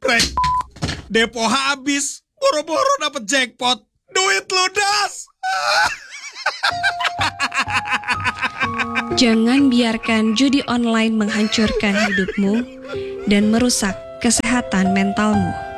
Rek, depo habis. Boro-boro dapet jackpot. Duit ludas. Jangan biarkan judi online menghancurkan hidupmu dan merusak kesehatan mentalmu.